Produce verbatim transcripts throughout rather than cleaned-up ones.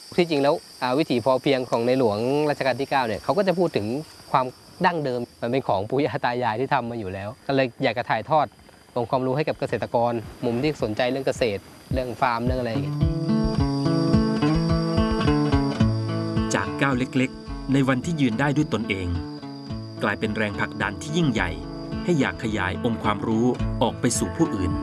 ที่จริงแล้ววิถีพอเพียงของในหลวงรัชกาลที่เก้าเนี่ยเขาก็จะพูดถึงความดั้งเดิมมันเป็นของปู่ย่าตายายที่ทำมาอยู่แล้วก็เลยอยากจะถ่ายทอดองค์ความรู้ให้กับเกษตรกรมุมที่สนใจเรื่องเกษตรเรื่องฟาร์มเรื่องอะไรอย่างเงี้ยจากก้าวเล็กๆในวันที่ยืนได้ด้วยตนเองกลายเป็นแรงผลักดันที่ยิ่งใหญ่ให้อยากขยายองค์ความรู้ออกไปสู่ผู้อื่น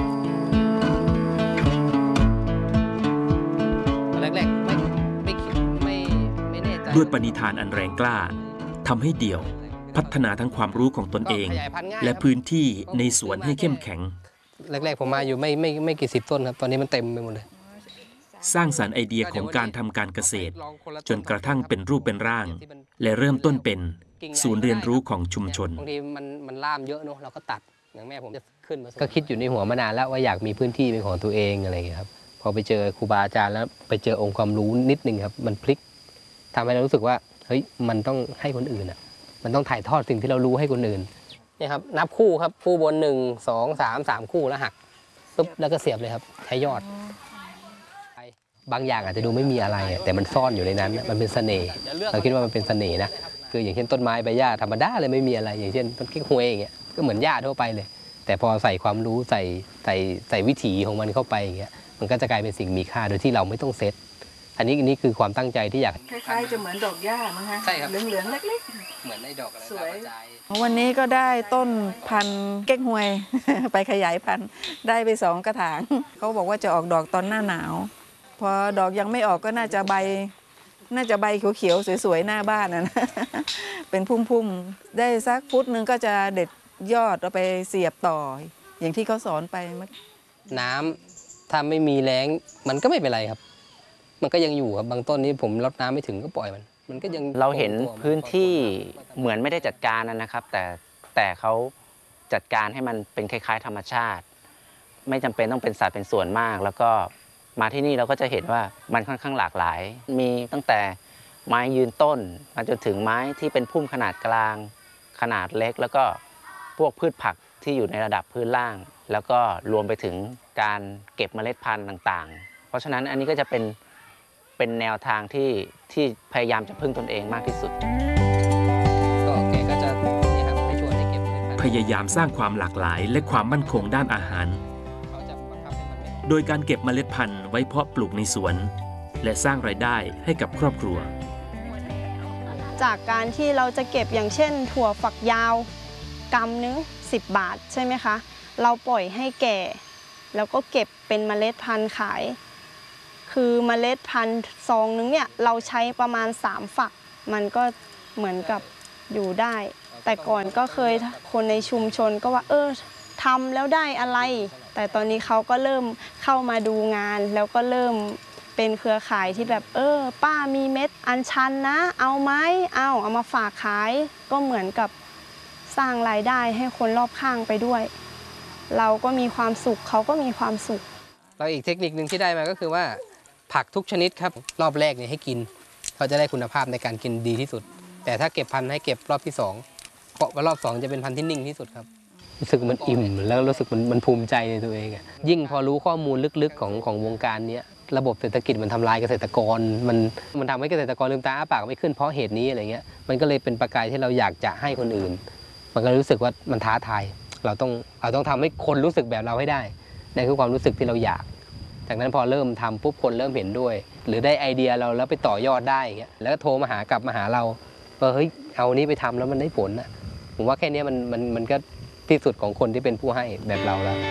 แรกๆไม่ไม่คิดไม่ไม่แน่ใจด้วยปณิธานอันแรงกล้าทำให้เดี่ยวพัฒนาทั้งความรู้ของตนเองและพื้นที่ในสวนให้เข้มแข็งแรกๆผมมาอยู่ไม่ไม่ไม่กี่สิบต้นครับตอนนี้มันเต็มไปหมดเลยสร้างสรรค์ไอเดียของการทำการเกษตรจนกระทั่งเป็นรูปเป็นร่างและเริ่มต้นเป็นศูนย์เรียนรู้ของชุมชนบางทีมันมันล่ามเยอะเนาะเราก็ตัดอย่างแม่ผมจะขึ้นมาก็คิดอยู่ในหัวมานานแล้วว่าอยากมีพื้นที่เป็นของตัวเองอะไรอย่างเงี้ยครับพอไปเจอครูบาอาจารย์แล้วไปเจอองค์ความรู้นิดนึงครับมันพลิกทำให้เรารู้สึกว่าเฮ้ยมันต้องให้คนอื่นอ่ะมันต้องถ่ายทอดสิ่งที่เรารู้ให้คนอื่นเนี่ยครับนับคู่ครับคู่บนหนึ่งสองสามสามคู่แล้วหักปุ๊บแล้วก็เสียบเลยครับใช้ยอดบางอย่างอาจจะดูไม่มีอะไรแต่มันซ่อนอยู่ในนั้นมันเป็นเสน่ห์เราคิดว่ามันเป็นเสน่ห์นะคืออย่างเช่นต้นไม้ใบหญ้าธรรมดาเลยไม่มีอะไรอย่างเช่นต้นเก๊กฮวยอย่างเงี้ยก็เหมือนหญ้าทั่วไปเลยแต่พอใส่ความรู้ใส่ใส่ใส่วิถีของมันเข้าไปอย่างเงี้ยมันก็จะกลายเป็นสิ่งมีค่าโดยที่เราไม่ต้องเซตอันนี้นี่คือความตั้งใจที่อยากคล้ายๆจะเหมือนดอกหญ้ามั้งคะใช่ครับเหลืองๆเล็กๆเหมือนในดอกอะไรสวยวันนี้ก็ได้ต้นพันธุ์เก๊กฮวยไปขยายพันธุ์ได้ไปสองกระถางเขาบอกว่าจะออกดอกตอนหน้าหนาวพอดอกยังไม่ออกก็น่าจะใบน่าจะใบเขียวๆสวยๆหน้าบ้านนะเป็นพุ่มๆได้สักฟุตนึงก็จะเด็ดยอดเอาไปเสียบต่ออย่างที่เขาสอนไปน้ำถ้าไม่มีแล้งมันก็ไม่เป็นไรครับมันก็ยังอยู่ครับบางต้นนี้ผมรดน้ำไม่ถึงก็ปล่อยมันมันก็ยังเราเห็นพื้นที่เหมือนไม่ได้จัดการนะครับแต่แต่เขาจัดการให้มันเป็นคล้ายๆธรรมชาติไม่จำเป็นต้องเป็นสัดเป็นส่วนมากแล้วก็มาที่นี่เราก็จะเห็นว่ามันค่อนข้างหลากหลายมีตั้งแต่ไม้ยืนต้นมาจนถึงไม้ที่เป็นพุ่มขนาดกลางขนาดเล็กแล้วก็พวกพืชผักที่อยู่ในระดับพื้นล่างแล้วก็รวมไปถึงการเก็บเมล็ดพันธุ์ต่างๆเพราะฉะนั้นอันนี้ก็จะเป็นเป็นแนวทางที่ที่พยายามจะพึ่งตนเองมากที่สุดก็แกก็จะนี่ครับให้ชวนให้เก็บพยายามสร้างความหลากหลายและความมั่นคงด้านอาหารโดยการเก็บเมล็ดพันธุ์ไว้เพาะปลูกในสวนและสร้างรายได้ให้กับครอบครัวจากการที่เราจะเก็บอย่างเช่นถั่วฝักยาวกำนึงสิบบาทใช่ไหมคะเราปล่อยให้แก่แล้วก็เก็บเป็นเมล็ดพันธุ์ขายคือเมล็ดพันธุ์ซองนึงเนี่ยเราใช้ประมาณสามฝักมันก็เหมือนกับอยู่ได้แต่ก่อนก็เคยคนในชุมชนก็ว่าเออทำแล้วได้อะไรแต่ตอนนี้เขาก็เริ่มเข้ามาดูงานแล้วก็เริ่มเป็นเครือข่ายที่แบบเออป้ามีเม็ดอัญชันนะเอาไหมเอาเอามาฝากขายก็เหมือนกับสร้างรายได้ให้คนรอบข้างไปด้วยเราก็มีความสุขเขาก็มีความสุขแล้วอีกเทคนิคนึงที่ได้มาก็คือว่าผักทุกชนิดครับรอบแรกเนี่ยให้กินเขาจะได้คุณภาพในการกินดีที่สุดแต่ถ้าเก็บพันธุ์ให้เก็บรอบที่สองเพราะว่ารอบสองจะเป็นพันธุ์ที่นิ่งที่สุดครับรู้สึกมันอิ่มแล้วรู้สึกมันมันภูมิใจในตัวเองอ่ะยิ่งพอรู้ข้อมูลลึกๆของของวงการนี้ระบบเศรษฐกิจมันทำลายเกษตรกรมันมันทำให้เกษตรกรลืมตาอ้าปากไม่ขึ้นเพราะเหตุนี้อะไรเงี้ยมันก็เลยเป็นประกายที่เราอยากจะให้คนอื่นมันก็รู้สึกว่ามันท้าทายเราต้องเราต้องทำให้คนรู้สึกแบบเราให้ได้นั่นคือความรู้สึกที่เราอยากจากนั้นพอเริ่มทำปุ๊บคนเริ่มเห็นด้วยหรือได้ไอเดียเราแล้วไปต่อยอดได้อย่างเงี้ยแล้วก็โทรมาหากลับมาหาเราว่าเฮ้ยเอานี้ไปทำแล้วมันได้ผลนะผมว่าแค่นี้มันมันมันก็ที่สุดของคนที่เป็นผู้ให้แบบเราแล้ว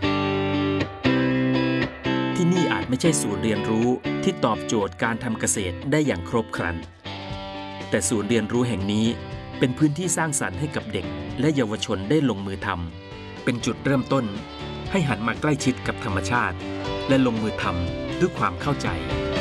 ที่นี่อาจไม่ใช่ศูนย์เรียนรู้ที่ตอบโจทย์การทำเกษตรได้อย่างครบครันแต่ศูนย์เรียนรู้แห่งนี้เป็นพื้นที่สร้างสรรค์ให้กับเด็กและเยาวชนได้ลงมือทำเป็นจุดเริ่มต้นให้หันมาใกล้ชิดกับธรรมชาติและลงมือทำด้วยความเข้าใจ